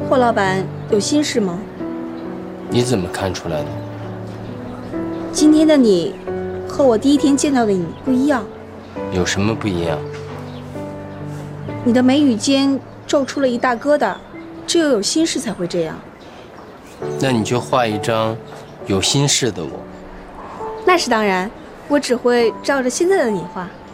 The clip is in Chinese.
霍老板有心事吗？ 你怎么看出来的？ 今天的你和我第一天见到的你不一样。 有什么不一样？ 你的眉宇间皱出了一大疙瘩，只有心事才会这样。 那你就画一张有心事的我。 那是当然，我只会照着现在的你画。